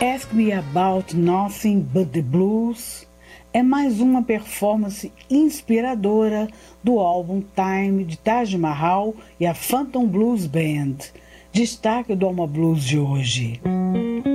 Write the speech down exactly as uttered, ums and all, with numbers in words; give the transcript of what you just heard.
Ask Me About Nothing But the Blues é mais uma performance inspiradora do álbum Time de Taj Mahal e a Phantom Blues Band, destaque do Alma Blues de hoje.